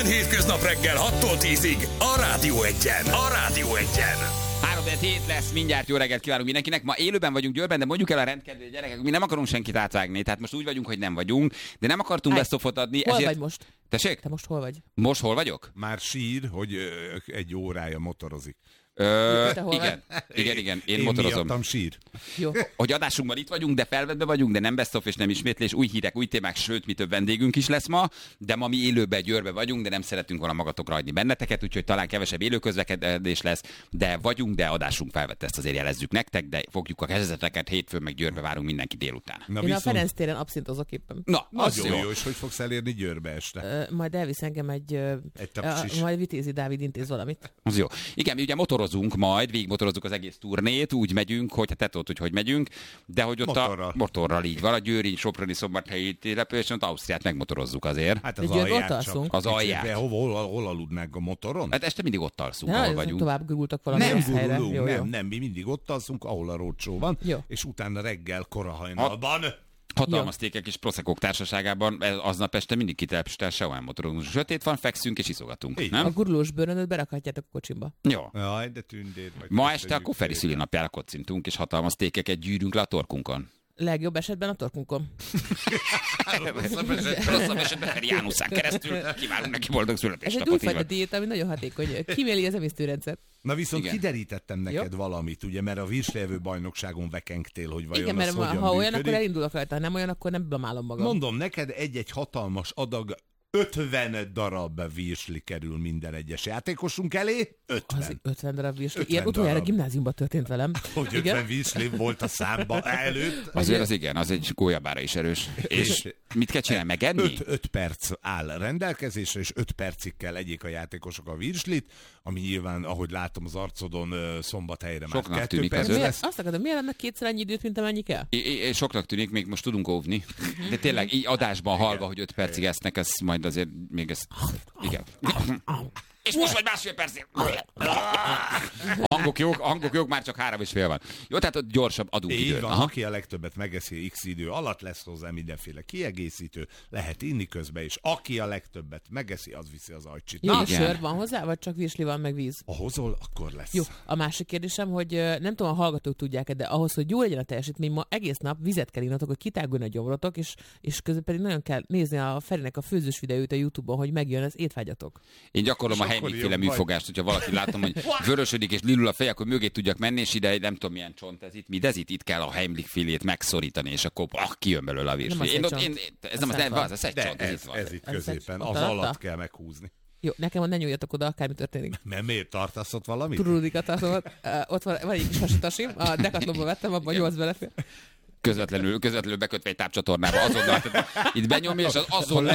Minden hétköznap reggel 6-tól 10-ig a Rádió Egyen. A Rádió Egyen. 3-7 lesz, mindjárt jó reggelt kívánunk mindenkinek. Ma élőben vagyunk Győrben, de mondjuk el a rendkedvő gyerekek, mi nem akarunk senkit átvágni, tehát most úgy vagyunk, hogy nem vagyunk, de nem akartunk best-ofot adni. Hol vagy most? Tessék? Te most hol vagy? Most hol vagyok? Már sír, hogy egy órája motorozik. Igen, én motorozom. Miattam sír. Jó. Hogy adásunkban itt vagyunk, de felvettbe vagyunk, de nem best of és nem ismétlés, új hírek, új témák, sőt, mi több vendégünk is lesz ma, de ma mi élőben Győrbe vagyunk, de nem szeretünk volna magatokra hagyni benneteket, úgyhogy talán kevesebb élőközlekedés lesz, de vagyunk, de adásunk felvette, ezt azért jelezzük nektek, de fogjuk a kezdeteket, hétfőn meg Győrbe várunk mindenki délután. Na, Én a Ferenc téren abszintozok éppen. Na, az nagyon jó. És hogy fogsz elérni Győrbe este? Majd elvisz engem egy tapsis. majd Vitézi Dávid intéz valamit. Az jó. Igen, mi ugye motorozunk majd, végigmotorozzuk az egész turnét, úgy megyünk, hogy te tudod, hogy megyünk, de hogy ott motorral így van, a győri, soproni, szombathelyi településen, ott Ausztriát megmotorozzuk azért. Hát az alját csak. Az alját. Hol aludnánk a motoron? Hát este mindig ott alszunk, De ahol vagyunk. Tovább gurultak valami rossz helyre. Nem, mi mindig ott alszunk, ahol a rócsó van, jó. És utána reggel korahajnalban. Hatalmas tékek és proszekók társaságában aznap este mindig kitelepstel, sehol nem motorozunk. Sötét van, fekszünk és iszogatunk. Nem? A gurulós bőrönöt berakhatjátok a kocsimba. Jó. Jaj, de tündér vagy. Ma este a Koferi szülinapjára kocintunk, és hatalmas tékeket gyűrünk le a torkunkon. Legjobb esetben a torkunkon. Rosszabb esetben Feri Jánuszán keresztül kívánunk neki boldog Ez születésnapot. egy újfajta diéta, ami nagyon hatékony. Kiméli az emésztőrendszer. Na viszont igen. Kiderítettem neked valamit, ugye, mert a virslejövő bajnokságon vekengtél, hogy vajon igen, mert az hogyan ha olyan, működik. akkor elindulok rajta, ha nem olyan, akkor nem blamálom magam. Mondom, neked egy-egy hatalmas adag 50 darab virsli kerül minden egyes játékosunk elé. 50. Az 50 darab virsli. 50 Ilyen utoljára darab. gimnáziumban történt velem. Hogy 50 virsli volt a számba előtt. Azért az igen, az egy gólyabára is erős. És mit kell csinálni, megenni? 5 perc áll rendelkezésre, és 5 percig kell egyék a játékosok a virslit, ami nyilván, ahogy látom az arcodon, Szombathelyre már Soknak 2 tűnik perc az lesz. Azt akarom, miért ennek kétszer annyi időt, mint amennyi kell? Soknak tűnik, még most tudunk óvni. De tényleg így adásban hallva, hogy 5 percig esznek, ez majd azért még ez... Igen. És most vagy másfél percig. Hangok jók, már csak 3,5 van. Jó, tehát ott gyorsabb adunk Így időt. van, Aha. aki a legtöbbet megeszi X idő alatt, lesz hozzá mindenféle kiegészítő, lehet inni közben, és aki a legtöbbet megeszi, az viszi az ajcsit. Jó, igen. sör van hozzá, vagy csak virsli van, meg víz? Ha hozol, akkor lesz. Jó, a másik kérdésem, hogy nem tudom, a hallgatók tudják-e, de ahhoz, hogy jó legyen a teljesítmény, ma egész nap vizet kell innotok, hogy kitáguljon a gyomrotok, és közben pedig nagyon kell nézni a Ferinek a főzős videóit a YouTube-on, hogy megjön az étvágyatok. Én gyakorlom a És akkor Heimlich-féle jobb vagy. műfogást, hogyha valaki látom, hogy vörösödik és lilul a fej, akkor mögé tudjak menni, és ide nem tudom milyen csont ez itt. Itt kell a Heimlich-félét megszorítani, és akkor kijön belőle a virsli. Nem az egy csont. Ez nem az egy De csont, ez itt van. ez itt Ez középen, egy- az ott alatt alatta? kell meghúzni. Jó, nekem ne nyúljatok oda, akármi történik. Mert miért tartasz ott valamit? Turudikat tartom, ott van egy kis hasitasim, a Decathlonba vettem, abban 8 belefér. Közvetlenül bekötve egy tápcsatornába, azonnal, tehát itt benyomja, és az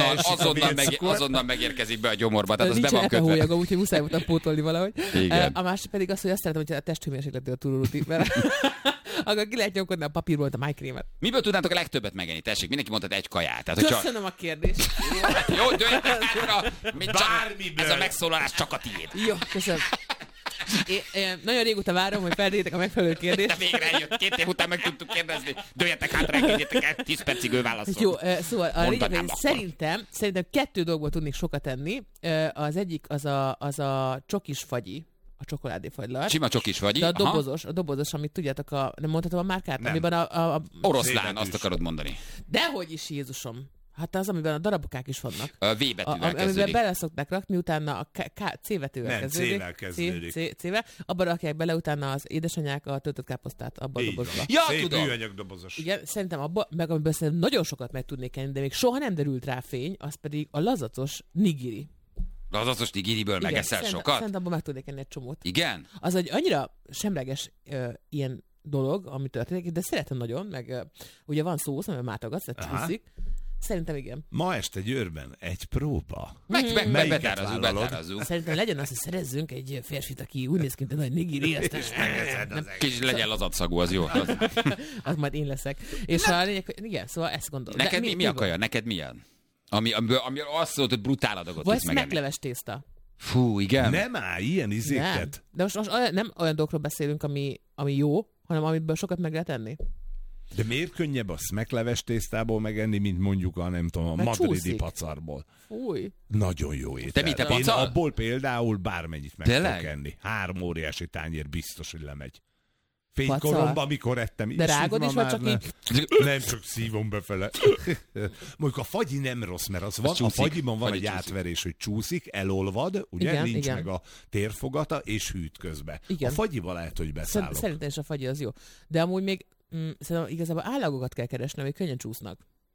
azonnal megérkezik be a gyomorba, tehát az be Nincs van kötve. epehólyaga, úgyhogy muszáj voltam pótolni valahogy. Igen. A másik pedig az, hogy azt szeretem, hogy a testhőmérsékletű a tururuti, mert akkor ki lehet nyomkodni a papírból a májkrémet. Miből tudnátok a legtöbbet megenni? Tessék, mindenki mondhat egy kaját. Tehát, hogyha... Köszönöm a kérdést. Jó, dőljetek hátra! Bármiből. Ez a megszólalás csak a tiéd. Jó, köszönöm. Én nagyon régóta várom, hogy feltétek a megfelelő kérdést. De végre eljött. 2 év után meg tudtuk kérdezni. Dőljetek hátra, engedjétek el. 10 percig ő válaszol. Jó, szóval a lényeg, Mondanám hogy akkor. szerintem 2 dolgból tudnék sokat enni. Az egyik az a csokis fagyi, a csokoládéfagylalt. Sima csokis vagy. De a dobozos, amit tudjátok, nem mondhatom a márkát? Nem. Amiben a Oroszlán, azt akarod mondani. dehogy is, Jézusom. Hát az, amiben a darabokák is vannak. A V betűvel Amiben kezdődik. bele szokták rakni, utána a C betűvel Nem, kezdődik. C-vel kezdődik. C-vel. Abba rakják bele utána az édesanyák a töltött káposztát abba a Így dobozba. van. Ja, Szép tudom. műanyag dobozos. Igen, szerintem abba, meg amiből szerintem nagyon sokat meg tudnék enni, de még soha nem derült rá fény, az pedig a lazacos nigiri. De az azos nigiriből Igen, megeszel sokat? Szerintem abban meg tudnék enni egy csomót. Igen? Az egy annyira semleges ilyen dolog, ami történik, de szeretem nagyon, meg ugye van szósz, amiben mátogatsz, Aha. hiszik. Szerintem igen. Ma este Győrben egy próba. Meg Melyiket betárazzuk, vállalod? betárazzuk. Szerintem legyen az, hogy szerezzünk egy férfit, aki úgy néz ki, mint egy nagy nigiri, aztán Kicsit legyen lazatszagú, az jó. az majd én leszek. És a lényeg, hogy igen, szóval ezt gondolom. De Neked mi a van? kaja? Neked milyen? Ami azt szólt, hogy brutál adagot Vagy tudsz megenni. smekleves tészta. Fú, igen. Nem áll ilyen Nem. izéket. De most nem olyan dolgokról beszélünk, ami jó, hanem amiből sokat meg lehet enni. De miért könnyebb a smekleves tésztából megenni, mint mondjuk a madridi csúszik. pacarból? Fúj. Nagyon jó étel. Te mit, te Én pacal? abból például bármennyit meg Tényleg? tudok enni. 3 óriási tányér biztos, hogy lemegy. Pacal? Fénykoromban, amikor ettem. De rágod is, vagy csak így? Nem, csak szívom befele. Mondjuk a fagyi nem rossz, mert az van, a csúszik. fagyiban van Fagyi egy csúszik. átverés, hogy csúszik, elolvad, ugye, Igen, nincs igen. meg a térfogata, és hűt közbe. Igen. A fagyival lehet, hogy beszállok. Szerintem is a fagyi az jó. De amúgy még szerintem igazából állagokat kell keresni, amik könnyen csúsznak.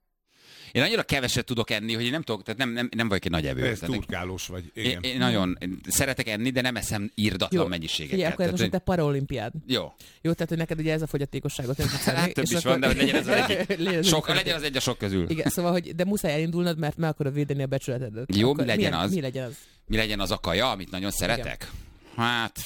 Én annyira keveset tudok enni, hogy én nem tudok, tehát nem vagyok egy nagy evő. Ez Tehát turkálós vagy. Én, Igen. én nagyon szeretek enni, de nem eszem írdatlan mennyiségeket. Figyelj, akkor ez most a Tehát, te paraolimpiád. jó. Jó, tehát hogy neked ugye ez a fogyatékosságot nem tudsz enni. Hát több és is akkor- van, de hogy legyen ez az egyik. Legyen Legyen az egy a sok közül. Igen, szóval, hogy de muszáj elindulnod, mert meg akarod védeni a becsületedet. Jó, Akkor mi legyen az? Mi legyen az? Mi legyen az a kaja, amit nagyon szeretek? Hát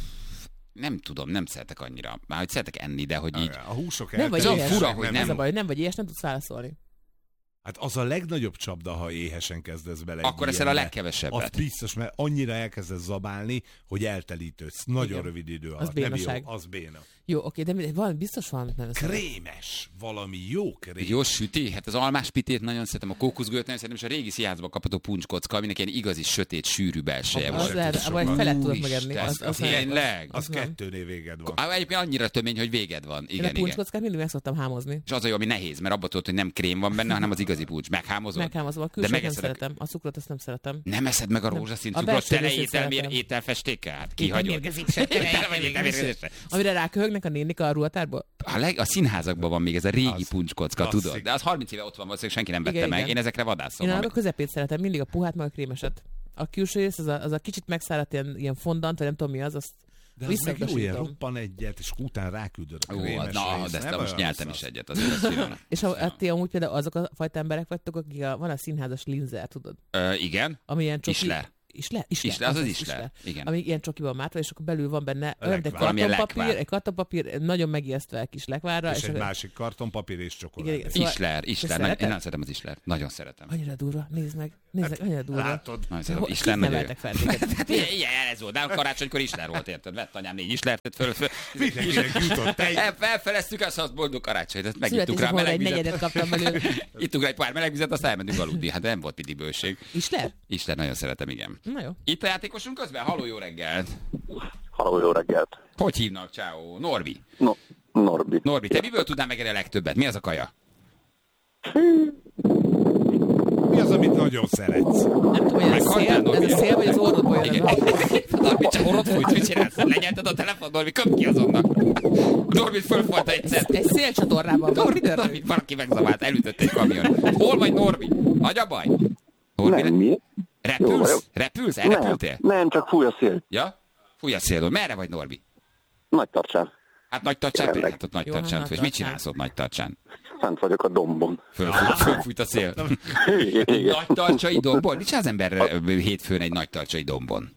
nem tudom, nem szeretek annyira. Már hogy szeretek enni, de hogy így. A húsok Nem vagy Olyan éhes. fura, hogy Ez nem. a baj, hogy nem vagy éhes, nem tudsz válaszolni. Hát az a legnagyobb csapda, ha éhesen kezdesz bele. egy Akkor eszel a ilyenbe. legkevesebbet. Az biztos, mert annyira elkezdesz zabálni, hogy eltelítődsz. Nagyon Igen. rövid idő alatt. Nem bénaság. jó, az béna. Jó, oké, de biztos van. Nem Krémes. Valami jó krém. Egy jó süti, hát az almás pitét nagyon szeretem, a kókuszgőt nagyon szeretem, és a régi színházban kapható puncskocka, aminek ilyen igazi, sötét, sűrű belseje Az Az volt. sem lehet, tud vagy sokat. felet tudod Úristen, megenni. az nem. tényleg. Az nem. 2 véged van. Egyébként annyira tömény, hogy véged van. Én a Igen, igen. puncskockát mindig meg szoktam hámozni. És az a jó, ami nehéz, mert abban tudod, hogy nem krém van benne, hanem az igazi puncs. Meghámozod? Meghámozom, a külsőt nem megeszed szeretem. A cukrot azt nem szeretem. Nem eszed meg a rózsaszín A cukrot belső tele részét szeretem. ételfestékkel? Hát kihagyod. Mérgezésre. Tele vagy ételmérgezésre. Amire ráköhögnek a nénik a ruhatárból? A színházakban van még ez a régi Az puncskocka, klasszik. tudod? De az 30 éve ott van, valószínűleg senki nem vette Igen, meg. igen. Én ezekre vadászom. Én annak a közepét szeretem, mindig a puhát, meg a krémeset. A külső rész, az a kicsit megszáradt ilyen fondant, vagy nem tudom mi az, azt De az meg jó, ilyen visszautasítom. roppan egyet, és utána ráküldöd a Ó, krémes na, részt. de ezt Nem most olyan nyeltem rossz is az. egyet. Azért azt finom. És ti amúgy például azok a fajta emberek vagytok, akik van a színházas linzer, tudod? Igen. Ami ilyen csoki... Isler. Isler, Az Isler. Igen. Ami ilyen csokiban mátva, és akkor belül van benne olyan, de Valamilyen lekvár. egy kartonpapír, nagyon megijesztve egy kis lekvárra. És egy akkor- másik kartonpapír és Igen, csokoládé. igen. Szóval- Isler. Te Én szereted? nagyon szeretem az Isler. Nagyon szeretem. Annyira durva, nézd meg, annyira durva. Látod? Nagyon szeretem. Kit Isler nagyon jó. neveltek fel téged? Hát ilyen, ez volt. Nálam karácsonykor Isler volt, érted? Vett anyám 4 Islert, föl. Mindenkinek jutott egy. Felfeleztük azt, az boldog karácsonyt, ezt megittuk rá Születésnapomra meleg egy vizet. negyedet kaptam belőle. Ittuk rá egy pár meleg vizet, aztán elmentünk aludni. Hát nem volt mindig bőség. Isler? Isler nagyon szeretem, igen. Na jó. Itt a játékosunk közben? Halló, jó reggelt. Halló, jó reggelt. Hogy hívnak? Ciao. Norbi. Norbi. Norbi, te miből tudnál megenni a legtöbbet? Mi az a kaja? Mi az, amit nagyon szeretsz? Nem tudom, hogy ez a szél, ez a szél, vagy az orrodból jön. Norbi, csak orrot fújt, mit csinálsz? Lenyelted a telefon, Norbi, köpd ki azonnal. Norbi fölfalta egyszer. Egy szélcsatornában van. Mi történik? Norbi, valaki megzavált, elütött egy kamion. Hol vagy, Norbi? Nagy a baj? Norbi, Nem, mi? Jó repülsz? vagyok. Repülsz? Elrepültél? Nem, csak fúj a szél. Ja? Fúj a szélről. Merre vagy, Norbi? Nagy tartsán. Hát nagy tartsán, Jelenleg. hát ott nagy Jó, tartsán. hát És nagy mit csinálsz ott nagy tartsán? Fent vagyok a dombon. Fölfújt a szél. Igen. Nagy tartsai dombon? Mit csinál az ember hétfőn egy nagy tartsai dombon?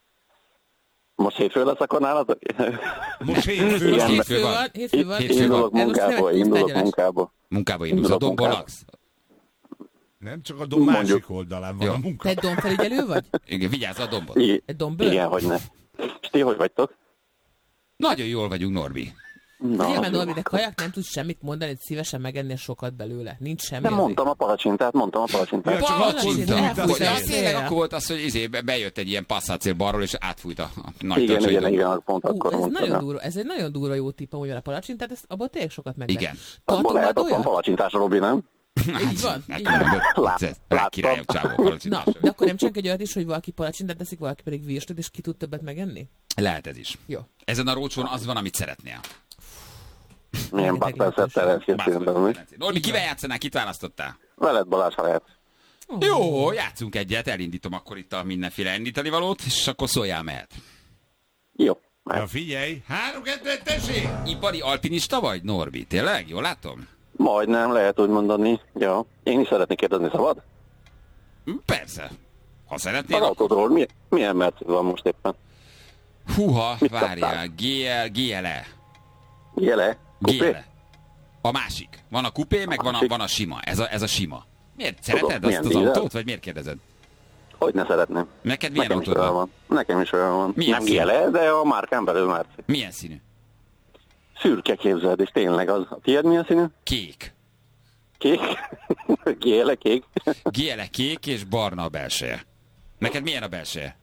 Most hétfő lesz akkor nálatok? Most hétfő Igen. van. Hétfő van, hétfő van. Hétfő Indulok van. Ez most nem munkából, egy indulok tárgyalás. munkából. Munkába indulsz, a Indulok dombon munkába. laksz? Nem, csak a dom másik oldalán van Jó. a Te munka. egy dombfelügyelő vagy? Igen, vigyázz a dombon. Egy dombből? Igen, hogy ne. És ti hogy vagytok? Nagyon jól vagyunk, Norbi. Na, Figyelj már, jó. Norbi, de kajak nem tudsz semmit mondani, hogy szívesen megennél sokat belőle. Nincs semmi. De azért. mondtam a palacsintát, mondtam a palacsintát. Ja, csak Palacsint, akkor elfújt Hogy a az tényleg szél. akkor volt az, hogy bejött egy ilyen passzátszél balról, és átfújt a nagy Igen, tartsai igen, dombon. igen, pont akkor Ez mondtam. nagyon ja. durva, ez egy nagyon durva jó tipp, amúgy a palacsintát, ezt abban tényleg sokat meg lehet. Igen. Abból Tartunk lehet, majd ott van olyat? palacsintás, Robi, nem? Így van, Hát így van. rá királyok csávó Na, de akkor nem csak egy olyat is, hogy valaki palacsintát teszik, valaki pedig virslit, és ki tud többet megenni? Lehet ez is. Jó. Ezen a rócsón az van, amit szeretnél. Milyen battenszettel készíteni. Norbi, kivel játszanál, kit választottál? Veled Balázs, ha lehet. Jó, játszunk egyet, elindítom akkor itt a mindenféle indítani valót, és akkor szóljál, mehet. Jó. Ja, figyelj, 3-2-1, tessék! Ipari alpinista vagy, Norbi? Tényleg? Jól látom? Majdnem, lehet úgy mondani. Ja. Én is szeretnék kérdezni, szabad? Persze. Ha Az szeretnél, akkor... autódról milyen Mercedes van most éppen? Húha, Mit várjál, GLE. Jele? Kupé? GLE. A másik. Van a kupé, meg van a sima. Ez a sima. Miért? Szereted Milyen azt az dízel? autót, vagy miért kérdezed? Hogy ne szeretném. Neked milyen Nekem is autód olyan van? van. Nekem is olyan van. Milyen Nem szín? Jele, de a márkán belül Mercedes. Milyen színű? Szürke, képzeld, és tényleg az. A tiéd mi a színű? Kék. Kék? Géle, kék? Géle kék és barna a belseje. Neked milyen a belseje?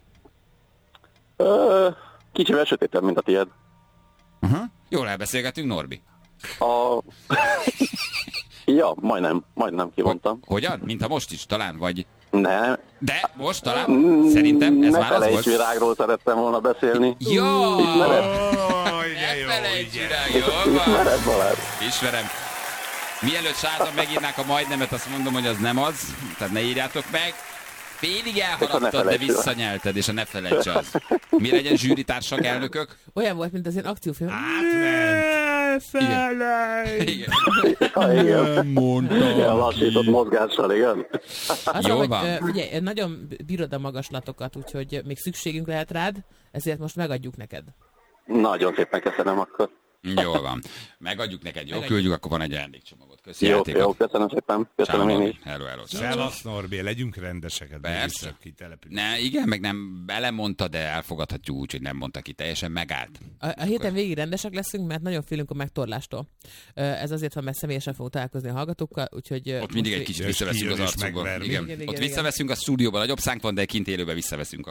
Kicsivel sötétebb, mint a tiéd. Jól elbeszélgetünk, Norbi. Ja, majdnem kimondtam. Hogyan? Mint ha most is, talán, vagy... Ne. De most talán? Szerintem ez ne már az felejts, volt. virágról szerettem volna beszélni. Jó! Ismered? Ne felejts, virág, jól van. Ismered, Balázs? Ismerem. Mielőtt sártan megírnák a majdnemet, azt mondom, hogy az nem az. Tehát ne írjátok meg. Félig elhaladtad, de visszanyelted, és a ne felejts az. Mi legyen zsűritársak, elnökök? Olyan volt, mint az ilyen akciófilm. Igen. Igen. Mondtam. Ilyen lassított mozgással, igen. Az, Jól hogy van. ugye nagyon bírod a magaslatokat, úgyhogy még szükségünk lehet rád, ezért most megadjuk neked. Nagyon szépen köszönöm akkor. Jól van. Megadjuk neked, jó? Küldjük, akkor van egy ajándékcsomagot. Köszi Jó, játékot. köszönöm szépen. Köszönöm én is. Hello. Szevasz, Norbi, legyünk rendeseket. Persze. Kitelepülünk. Ne, igen, meg nem belemondta, de elfogadhatjuk úgy, hogy nem mondta ki, teljesen megállt. A héten végig rendesek leszünk, mert nagyon félünk a megtorlástól. Ez azért van, mert személyesen fogunk találkozni a hallgatókkal, úgyhogy... Ott mindig egy kicsit visszaveszünk az arcunkból. Igen. Ott visszaveszünk, a stúdióban nagyobb szánk van, de kint élőben visszaveszünk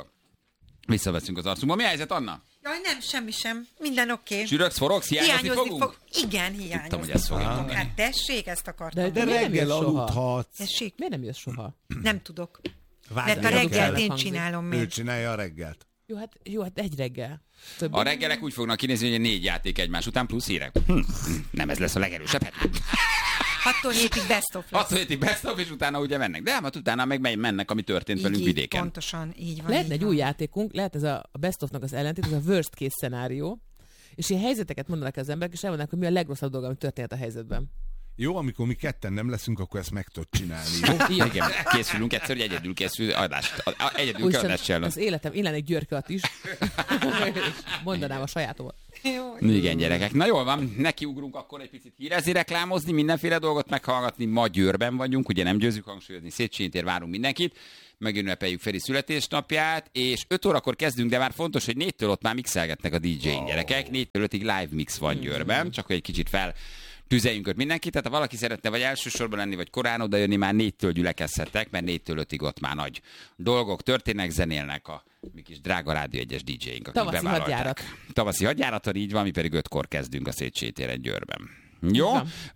az arcunkból. Mi a helyzet, Anna? Jaj, nem, semmi sem. Minden oké. Sürögsz, forogsz, hiányozni fogunk? Igen, hiányozni. Tudtam, hogy ez fog fogunk. Hát tessék, ezt akartam. De De miért nem jössz reggel soha? aludhatsz. Tessék, Miért nem jössz soha? nem tudok. Várj, Mert a nem reggelt kell. én csinálom Ő meg. csinálja a reggelt. Jó, hát egy reggel. Több A reggelek úgy fognak kinézni, hogy 4 játék egymás után plusz hírek. Nem ez lesz a legerősebb. 6-tól 7-ig best of lesz. 6 hétig best of, és utána ugye mennek. De hát utána meg mennek, ami történt velünk Így, vidéken. pontosan, így van. Lehetne így egy van. új játékunk, lehet ez a best of-nak az ellentét, ez a worst case szenárió, és ilyen helyzeteket mondanak az emberek, és elmondanak, hogy mi a legrosszabb dolog, ami történhet a helyzetben. Jó, amikor mi ketten nem leszünk, akkor ezt meg tudod csinálni, jó? Igen, készülünk egyszer, hogy egyedül készül adást. Egyedül kell adást csinálni. az életem, én lennék Györköt is, és mondanám a sajátomat. Jó, Igen, gyerekek. Na jól van, nekiugrunk akkor egy picit hírezni, reklámozni, mindenféle dolgot meghallgatni. Ma Győrben vagyunk, ugye nem győzzük hangsúlyozni, Széchenyi tér, várunk mindenkit. Megünnepeljük Feri születésnapját, és 5 órakor kezdünk, de már fontos, hogy 4-től ott már mixelgetnek a DJ-n, gyerekek. 4-től 5-ig live mix van Győrben, csak hogy egy kicsit tüzeljünk mindenkit, tehát ha valaki szeretne vagy elsősorban lenni, vagy korán odajönni, már 4-től gyülekezhettek, mert 4-től 5-ig ott már nagy dolgok történnek, zenélnek a mi kis drága Rádió 1-es DJ-nk, akik Tavaszi bevállalták. hadjárat. Tavaszi hadjáraton, így van, mi pedig 5-kor kezdünk a Széchenyi téren Győrben. Jó?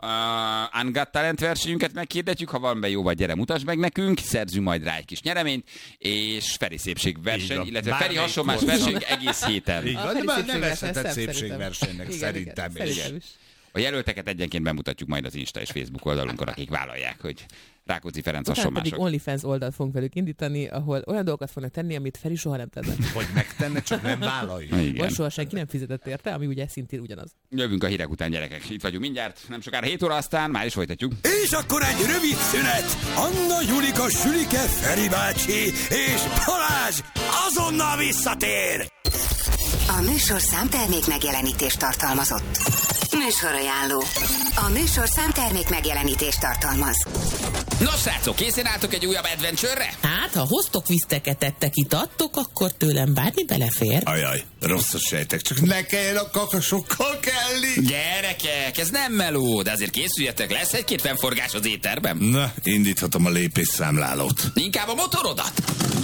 Ungot Talent versenyünket meghirdetjük, ha van be jó vagy, gyere, mutasd meg nekünk, szerzünk majd rá egy kis nyereményt, és Feri szépségverseny, illetve Feri hasonlás verseny egész héten. Így van, A de már Feri nevezhetett szépségverseny, szépségversenynek Igen, szerintem. szerintem is. A jelölteket egyenként bemutatjuk majd az Insta és Facebook oldalunkon, akik vállalják, hogy Rákóczi Ferenc Utána pedig hasonlások. OnlyFans oldalt fogunk velük indítani, ahol olyan dolgokat fognak tenni, amit Feri soha nem tenne. Hogy megtenne, csak nem vállalja. Vagy Igen. soha senki nem fizetett érte, ami ugye szintén ugyanaz. Jövünk a hírek után, gyerekek. Itt vagyunk mindjárt, nem sokára 7 óra, aztán már is folytatjuk. És akkor egy rövid szünet. Anna, Julika, Sülike, Feri bácsi és Balázs azonnal visszatér. A műsorszám termék megjelenítést tartalmazott. Műsorajánló. A műsorszám termék megjelenítést tartalmaz. Nos, srácok, készen álltok egy újabb adventure-re? Hát, ha hoztok viszteket, ettek, itattok, akkor tőlem bármi belefér. Ajaj, rosszos sejtek, csak ne kelljen a kakasokkal kelni. Gyerekek, ez nem meló, de azért készüljetek, lesz egy-két fennforgás az éterben. Na, indíthatom a lépésszámlálót. Inkább a motorodat.